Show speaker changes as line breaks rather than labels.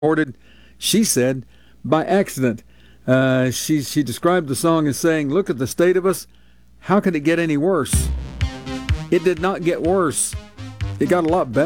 recorded, she said, by accident. She described the song as saying, "Look at the state of us. How could it get any worse?" It did not get worse. It got a lot better.